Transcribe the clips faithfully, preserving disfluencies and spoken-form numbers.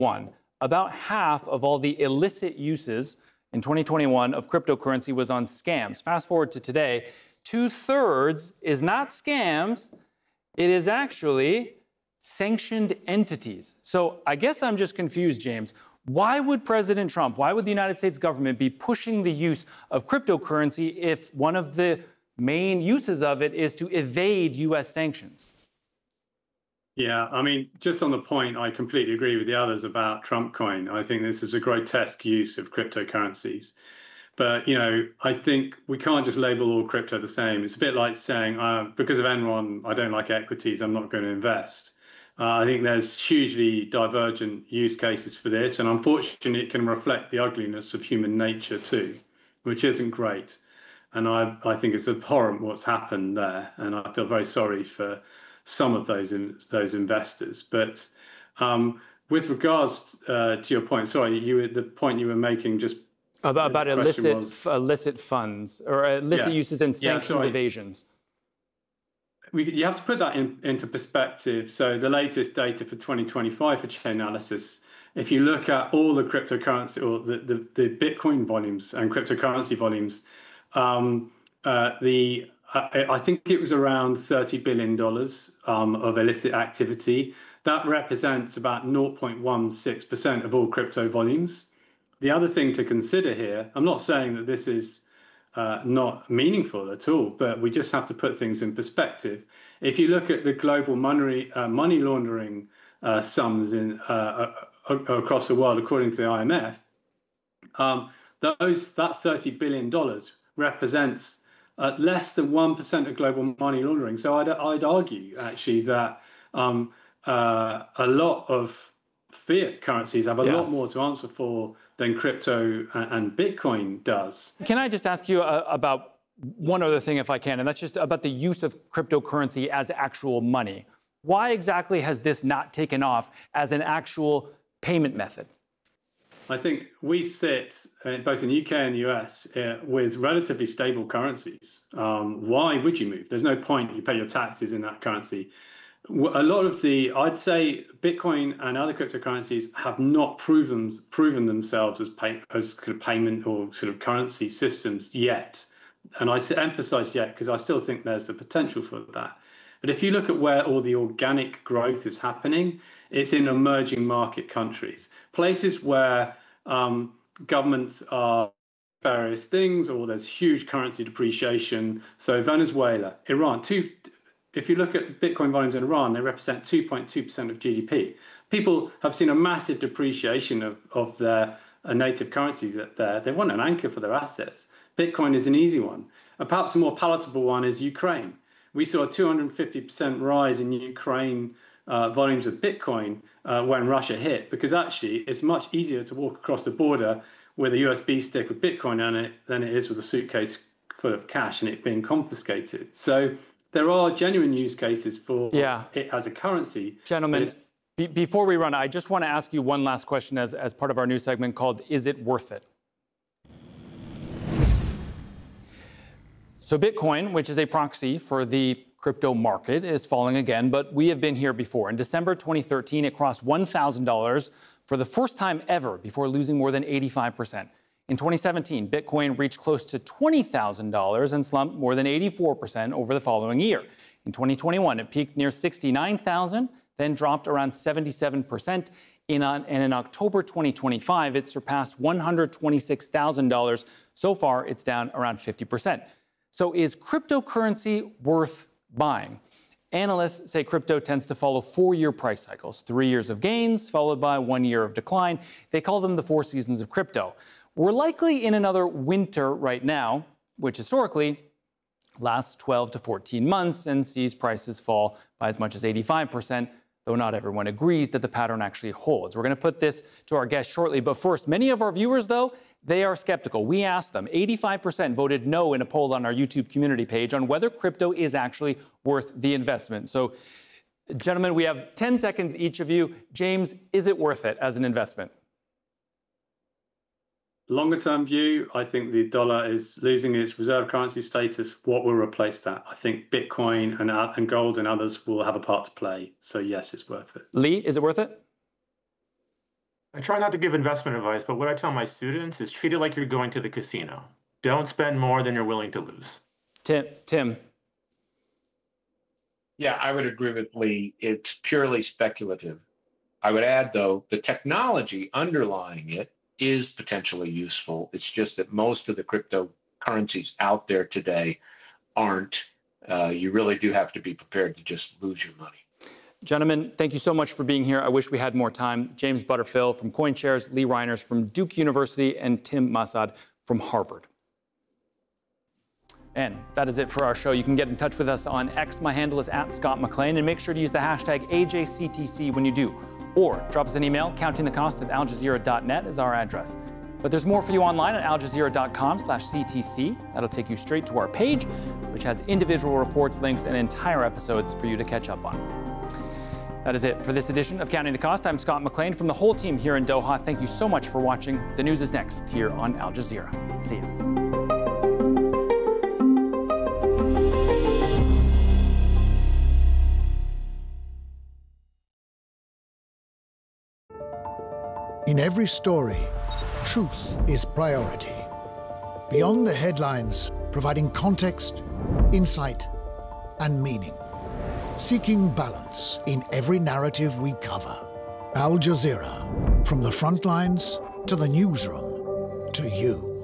One, about half of all the illicit uses in twenty twenty-one of cryptocurrency was on scams. Fast forward to today, two-thirds is not scams, it is actually sanctioned entities. So I guess I'm just confused, James. Why would President Trump, why would the United States government be pushing the use of cryptocurrency if one of the main uses of it is to evade U S sanctions? Yeah, I mean, just on the point, I completely agree with the others about Trump coin. I think this is a grotesque use of cryptocurrencies. But, you know, I think we can't just label all crypto the same. It's a bit like saying, uh, because of Enron, I don't like equities, I'm not going to invest. Uh, I think there's hugely divergent use cases for this. And unfortunately, it can reflect the ugliness of human nature too, which isn't great. And I, I think it's abhorrent what's happened there. And I feel very sorry for some of those in, those investors. But um, with regards uh, to your point, sorry, you were, the point you were making just about, about illicit was, illicit funds or illicit yeah, uses and sanctions yeah, evasions. We, you have to put that in, into perspective. So the latest data for twenty twenty-five for Chainalysis, if you look at all the cryptocurrency or the, the, the Bitcoin volumes and cryptocurrency volumes, um, uh, the I, I think it was around thirty billion dollars um, of illicit activity. That represents about zero point one six percent of all crypto volumes. The other thing to consider here, I'm not saying that this is uh, not meaningful at all, but we just have to put things in perspective. If you look at the global money, uh, money laundering uh, sums in, uh, across the world, according to the I M F, um, those that thirty billion dollars represents uh, less than one percent of global money laundering. So I'd, I'd argue, actually, that um, uh, a lot of fiat currencies have a yeah. lot more to answer for than crypto and Bitcoin does. Can I just ask you uh, about one other thing, if I can, and that's just about the use of cryptocurrency as actual money. Why exactly has this not taken off as an actual payment method? I think we sit, uh, both in the U K and the U S, uh, with relatively stable currencies. Um, why would you move? There's no point. You pay your taxes in that currency. A lot of the, I'd say, Bitcoin and other cryptocurrencies have not proven proven themselves as pay, as kind of payment or sort of currency systems yet. And I emphasize yet because I still think there's the potential for that. But if you look at where all the organic growth is happening, it's in emerging market countries, places where um, governments are various things, or there's huge currency depreciation. So Venezuela, Iran, two. If you look at Bitcoin volumes in Iran, they represent two point two percent of G D P. People have seen a massive depreciation of, of their uh, native currencies there. They want an anchor for their assets. Bitcoin is an easy one. And perhaps a more palatable one is Ukraine. We saw a two hundred fifty percent rise in Ukraine uh, volumes of Bitcoin uh, when Russia hit, because actually it's much easier to walk across the border with a U S B stick with Bitcoin on it than it is with a suitcase full of cash and it being confiscated. So there are genuine use cases for yeah. it as a currency. Gentlemen, be before we run, I just want to ask you one last question as, as part of our new segment called Is It Worth It? So Bitcoin, which is a proxy for the crypto market, is falling again, but we have been here before. In December twenty thirteen, it crossed one thousand dollars for the first time ever before losing more than eighty-five percent. In twenty seventeen, Bitcoin reached close to twenty thousand dollars and slumped more than eighty-four percent over the following year. In twenty twenty-one, it peaked near sixty-nine thousand dollars, then dropped around seventy-seven percent. In, uh, and in October twenty twenty-five, it surpassed one hundred twenty-six thousand dollars. So far, it's down around fifty percent. So is cryptocurrency worth buying? Analysts say crypto tends to follow four-year price cycles, three years of gains followed by one year of decline. They call them the four seasons of crypto. We're likely in another winter right now, which historically lasts twelve to fourteen months and sees prices fall by as much as eighty-five percent, though not everyone agrees that the pattern actually holds. We're going to put this to our guests shortly, but first, many of our viewers, though, they are skeptical. We asked them. eighty-five percent voted no in a poll on our YouTube community page on whether crypto is actually worth the investment. So, gentlemen, we have ten seconds each of you. James, is it worth it as an investment? Longer term view, I think the dollar is losing its reserve currency status. What will replace that? I think Bitcoin and, and gold and others will have a part to play. So yes, it's worth it. Lee, is it worth it? I try not to give investment advice, but what I tell my students is treat it like you're going to the casino. Don't spend more than you're willing to lose. Tim, Tim. Yeah, I would agree with Lee. It's purely speculative. I would add, though, the technology underlying it is potentially useful. It's just that most of the cryptocurrencies out there today aren't. Uh, you really do have to be prepared to just lose your money. Gentlemen, thank you so much for being here. I wish we had more time. James Butterfill from CoinShares, Lee Reiners from Duke University, and Tim Massad from Harvard. And that is it for our show. You can get in touch with us on X. My handle is at Scott McLean, and make sure to use the hashtag A J C T C when you do. Or drop us an email. Counting the cost at al jazeera dot net is our address. But there's more for you online at al jazeera dot com slash C T C. That'll take you straight to our page, which has individual reports, links, and entire episodes for you to catch up on. That is it for this edition of Counting the Cost. I'm Scott McLean from the whole team here in Doha. Thank you so much for watching. The news is next here on Al Jazeera. See you. In every story, truth is priority. Beyond the headlines, providing context, insight, and meaning. Seeking balance in every narrative we cover. Al Jazeera, from the front lines to the newsroom to you.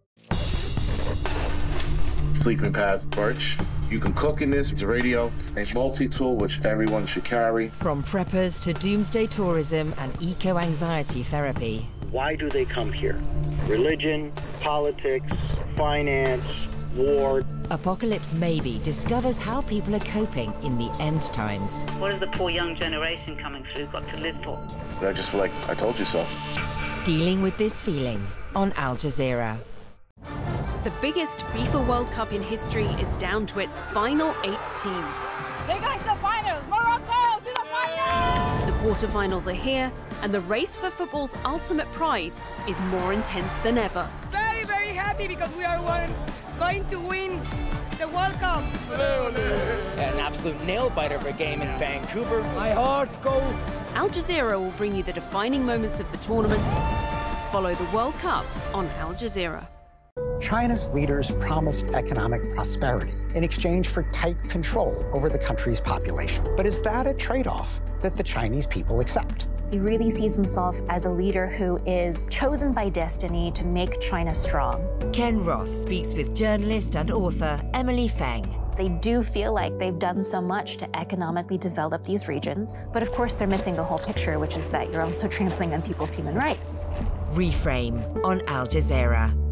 Sleeping Path Birch. You can cook in this. It's a radio, a multi-tool which everyone should carry. From preppers to doomsday tourism and eco-anxiety therapy. Why do they come here? Religion, politics, finance, war. Apocalypse Maybe discovers how people are coping in the end times. What has the poor young generation coming through got to live for? But I just feel like I told you so. Dealing with this feeling on Al Jazeera. The biggest FIFA World Cup in history is down to its final eight teams. They got to the finals! Morocco to the finals! The quarterfinals are here, and the race for football's ultimate prize is more intense than ever. Very, very happy because we are one, going to win the World Cup. An absolute nail-biter of a game in Vancouver. My heart go. Al Jazeera will bring you the defining moments of the tournament. Follow the World Cup on Al Jazeera. China's leaders promised economic prosperity in exchange for tight control over the country's population. But is that a trade-off that the Chinese people accept? He really sees himself as a leader who is chosen by destiny to make China strong. Ken Roth speaks with journalist and author Emily Feng. They do feel like they've done so much to economically develop these regions, but of course they're missing the whole picture, which is that you're also trampling on people's human rights. Reframe on Al Jazeera.